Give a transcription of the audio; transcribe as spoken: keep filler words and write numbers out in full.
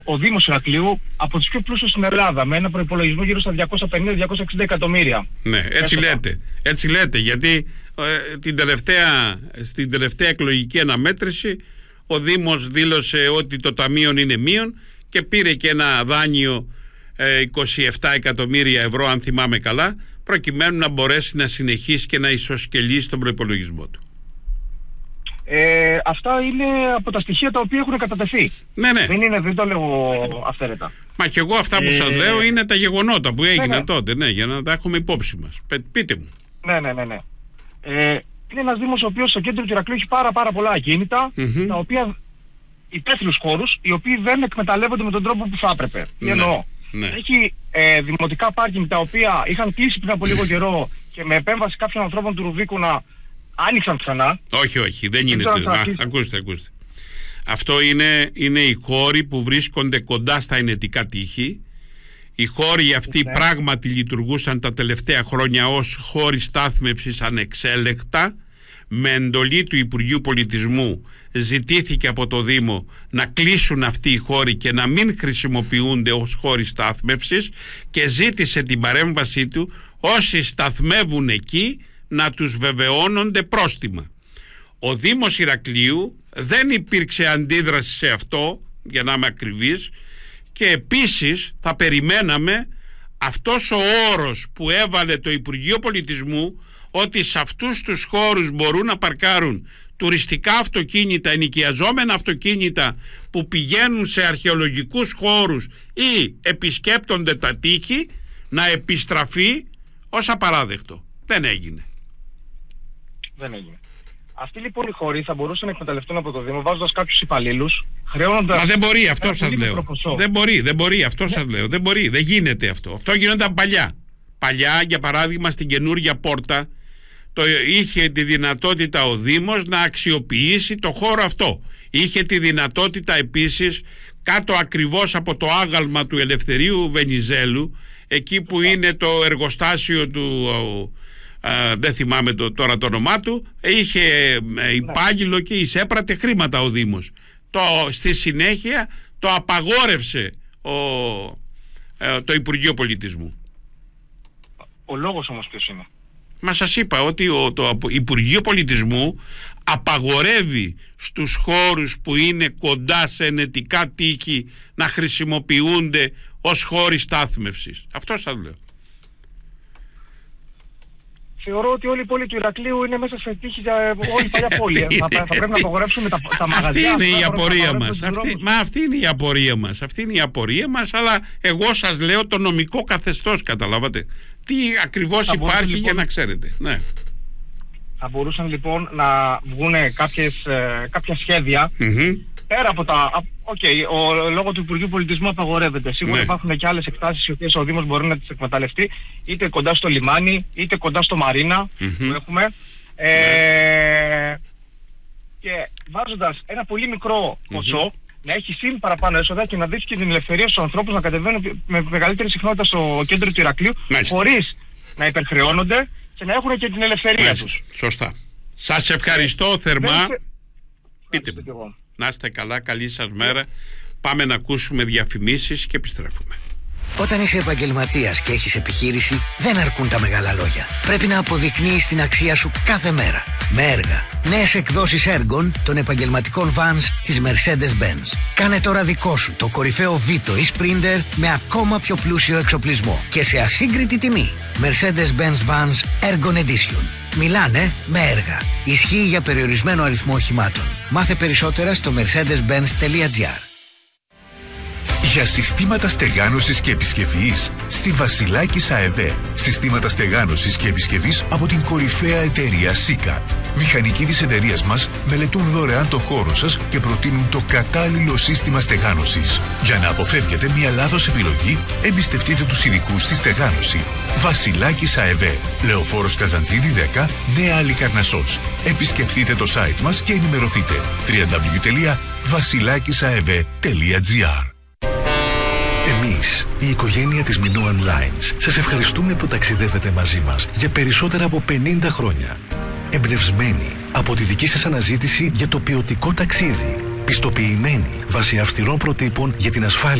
ο Δήμος Ηρακλείου από τους πιο πλούσιους στην Ελλάδα, με ένα προϋπολογισμό γύρω στα διακόσια πενήντα με διακόσια εξήντα εκατομμύρια. Ναι, έτσι λέτε. Έτσι λέτε, γιατί ε, την τελευταία, στην τελευταία εκλογική αναμέτρηση ο Δήμος δήλωσε ότι το ταμείο είναι μείον και πήρε και ένα δάνειο ε, είκοσι επτά εκατομμύρια ευρώ, αν θυμάμαι καλά, προκειμένου να μπορέσει να συνεχίσει και να ισοσκελίσει τον προϋπολογισμό του. Ε, αυτά είναι από τα στοιχεία τα οποία έχουν κατατεθεί. Ναι, ναι. Δεν είναι, δεν το λέω αυθαίρετα. Μα και εγώ αυτά που ε... σας λέω είναι τα γεγονότα που έγιναν, ναι, ναι, τότε, ναι, για να τα έχουμε υπόψη μας. Πείτε μου. Ναι, ναι, ναι, ναι. Ε, είναι ένας Δήμος ο οποίος στο κέντρο του Ηρακλείου έχει πάρα, πάρα πολλά ακίνητα, mm-hmm. τα οποία υπαίθριους χώρους, οι οποίοι δεν εκμεταλλεύονται με τον τρόπο που θα έπρεπε. Τι ναι, εννοώ. Ναι. Έχει ε, δημοτικά πάρκινγκ τα οποία είχαν κλείσει πριν από λίγο καιρό και με επέμβαση κάποιων ανθρώπων του Ρουβίκουνα άνοιξαν ξανά. Όχι, όχι, δεν είναι το. Α, ακούστε, ακούστε. Αυτό είναι, είναι οι χώροι που βρίσκονται κοντά στα ενετικά τείχη. Οι χώροι αυτοί ναι. πράγματι λειτουργούσαν τα τελευταία χρόνια ως χώροι στάθμευσης ανεξέλεκτα. Με εντολή του Υπουργείου Πολιτισμού ζητήθηκε από το Δήμο να κλείσουν αυτοί οι χώροι και να μην χρησιμοποιούνται ως χώροι στάθμευσης και ζήτησε την παρέμβασή του όσοι σταθμεύουν εκεί να τους βεβαιώνονται πρόστιμα. Ο Δήμος Ηρακλείου δεν υπήρξε αντίδραση σε αυτό, για να είμαι ακριβής, και επίσης θα περιμέναμε αυτός ο όρος που έβαλε το Υπουργείο Πολιτισμού, ότι σε αυτούς τους χώρους μπορούν να παρκάρουν τουριστικά αυτοκίνητα, ενοικιαζόμενα αυτοκίνητα που πηγαίνουν σε αρχαιολογικούς χώρους ή επισκέπτονται τα τείχη, να επιστραφεί ως απαράδεκτο. Δεν έγινε. Δεν έγινε. Αυτοί λοιπόν οι χώροι θα μπορούσαν να εκμεταλλευτούν από το Δήμο βάζοντας κάποιους υπαλλήλους, χρεώνοντας. Μα δεν μπορεί, αυτό σας λέω. Δεν μπορεί, δεν μπορεί, αυτό ναι. σας λέω. Δεν μπορεί, δεν γίνεται αυτό. Αυτό γινόταν παλιά. Παλιά, για παράδειγμα, στην καινούργια πόρτα, το, είχε τη δυνατότητα ο Δήμος να αξιοποιήσει το χώρο αυτό. Είχε τη δυνατότητα επίσης, κάτω ακριβώς από το άγαλμα του Ελευθερίου Βενιζέλου, εκεί που είναι το εργοστάσιο του, α, δεν θυμάμαι το, τώρα το όνομά του, είχε υπάγγειλο και εισέπρατε χρήματα ο Δήμος. Το, στη συνέχεια το απαγόρευσε ο, το Υπουργείο Πολιτισμού. Ο λόγος όμως ποιος είναι? Μα σας είπα ότι ο, το Υπουργείο Πολιτισμού απαγορεύει στους χώρους που είναι κοντά σε ενετικά τείχη να χρησιμοποιούνται ως χώροι στάθμευσης. Αυτό σας λέω. Θεωρώ ότι όλη η πόλη του Ηρακλείου είναι μέσα σε τείχη, όλη η παλιά πόλη. θα, θα πρέπει να απαγορεύσουμε τα, τα μαγαζιά. Αυτή είναι η απορία μας. Αυτή, μα αυτή είναι η απορία μας. Αυτή είναι η απορία μας, αλλά εγώ σας λέω το νομικό καθεστώς, καταλάβατε. Τι ακριβώς θα υπάρχει λοιπόν, για να ξέρετε. Ναι. Θα μπορούσαν λοιπόν να βγουν κάποιες, ε, κάποια σχέδια mm-hmm. πέρα από τα... Οκ, okay, ο λόγω του Υπουργείου Πολιτισμού απαγορεύεται. Σίγουρα ναι. υπάρχουν και άλλες εκτάσεις οι οποίες ο Δήμος μπορεί να τις εκμεταλλευτεί, είτε κοντά στο λιμάνι, είτε κοντά στο Μαρίνα mm-hmm. που έχουμε. Mm-hmm. Ε, και βάζοντας ένα πολύ μικρό ποσό, mm-hmm. να έχει συν παραπάνω έσοδα και να δείξει και την ελευθερία στους ανθρώπους να κατεβαίνουν με μεγαλύτερη συχνότητα στο κέντρο του Ηρακλείου, χωρίς να υπερχρεώνονται και να έχουν και την ελευθερία Μάλιστα. τους. Σωστά. Σας ευχαριστώ θερμά. Είστε... Πείτε μου. Να είστε καλά, καλή σας μέρα. Πάμε να ακούσουμε διαφημίσεις και επιστρέφουμε. Όταν είσαι επαγγελματίας και έχεις επιχείρηση, δεν αρκούν τα μεγάλα λόγια. Πρέπει να αποδεικνύεις την αξία σου κάθε μέρα. Με έργα. Νέες εκδόσεις έργων των επαγγελματικών vans της Mercedes-Benz. Κάνε τώρα δικό σου το κορυφαίο Vito ή Sprinter με ακόμα πιο πλούσιο εξοπλισμό και σε ασύγκριτη τιμή. Mercedes-Benz Vans Ergon Edition. Μιλάνε με έργα. Ισχύει για περιορισμένο αριθμό οχημάτων. Μάθε περισσότερα στο mercedes benz τελεία gr. Για συστήματα στεγάνωσης και επισκευής στη Βασιλάκης ΑΕΒ. Συστήματα στεγάνωσης και επισκευής από την κορυφαία εταιρεία Σίκα. Μηχανικοί της εταιρείας μας μελετούν δωρεάν το χώρο σας και προτείνουν το κατάλληλο σύστημα στεγάνωσης. Για να αποφεύγετε μια λάθος επιλογή, εμπιστευτείτε τους ειδικούς στη στεγάνωση. Βασιλάκης ΑΕΒ. Λεωφόρος Καζαντζίδη δέκα, Νέα Αλικαρνασσός. Επισκεφτείτε το site μας και ενημερωθείτε. double-u double-u double-u τελεία βασιλάκισαεβ τελεία gr. Εμείς, η οικογένεια της Minoan Lines, σας ευχαριστούμε που ταξιδεύετε μαζί μας για περισσότερα από πενήντα χρόνια. Εμπνευσμένοι από τη δική σας αναζήτηση για το ποιοτικό ταξίδι, Πιστοποιημένοι βάσει αυστηρών προτύπων για την ασφάλεια